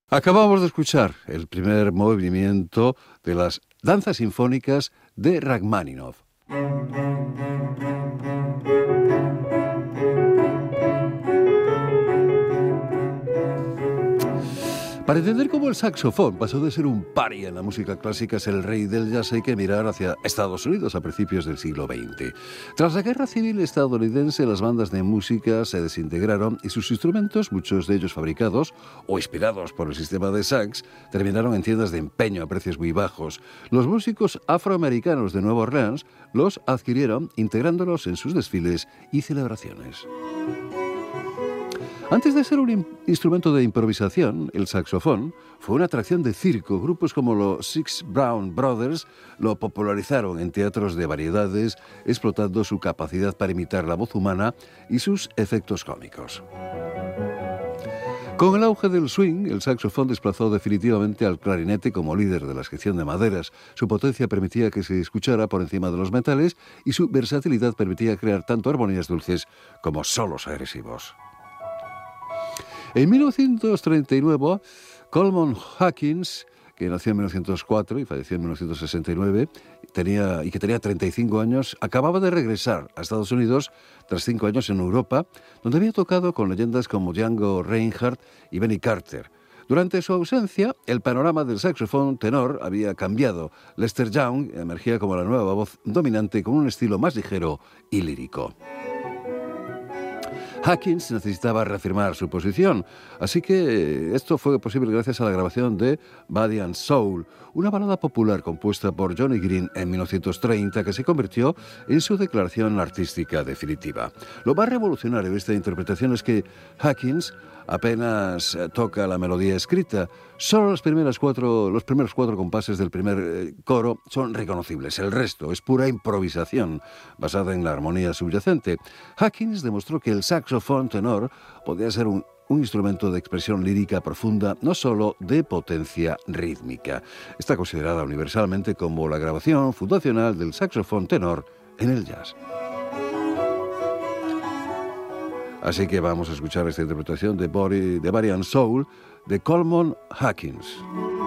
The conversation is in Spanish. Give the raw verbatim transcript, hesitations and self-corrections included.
Acabamos de escuchar el primer movimiento de las danzas sinfónicas de Rachmaninoff. Para entender cómo el saxofón pasó de ser un paria en la música clásica a ser el rey del jazz, hay que mirar hacia Estados Unidos a principios del siglo veinte. Tras la Guerra Civil estadounidense, las bandas de música se desintegraron y sus instrumentos, muchos de ellos fabricados o inspirados por el sistema de sax, terminaron en tiendas de empeño a precios muy bajos. Los músicos afroamericanos de Nueva Orleans los adquirieron integrándolos en sus desfiles y celebraciones. Antes de ser un in- instrumento de improvisación, el saxofón fue una atracción de circo. Grupos como los Six Brown Brothers lo popularizaron en teatros de variedades, explotando su capacidad para imitar la voz humana y sus efectos cómicos. Con el auge del swing, el saxofón desplazó definitivamente al clarinete como líder de la sección de maderas. Su potencia permitía que se escuchara por encima de los metales y su versatilidad permitía crear tanto armonías dulces como solos agresivos. En mil novecientos treinta y nueve, Coleman Hawkins, que nació en mil novecientos cuatro y falleció en mil novecientos sesenta y nueve, tenía, y que tenía treinta y cinco años, acababa de regresar a Estados Unidos tras cinco años en Europa, donde había tocado con leyendas como Django Reinhardt y Benny Carter. Durante su ausencia, el panorama del saxofón tenor había cambiado. Lester Young emergía como la nueva voz dominante con un estilo más ligero y lírico. Hawkins necesitaba reafirmar su posición, así que esto fue posible gracias a la grabación de Body and Soul, una balada popular compuesta por Johnny Green en mil novecientos treinta que se convirtió en su declaración artística definitiva. Lo más revolucionario de esta interpretación es que Hawkins apenas toca la melodía escrita. Solo las primeras cuatro, los primeros cuatro compases del primer eh, coro son reconocibles. El resto es pura improvisación basada en la armonía subyacente. Hawkins demostró que el saxofón tenor podía ser un, un instrumento de expresión lírica profunda, no solo de potencia rítmica. Está considerada universalmente como la grabación fundacional del saxofón tenor en el jazz. Así que vamos a escuchar esta interpretación de Body, de Body and Soul de Coleman Hawkins.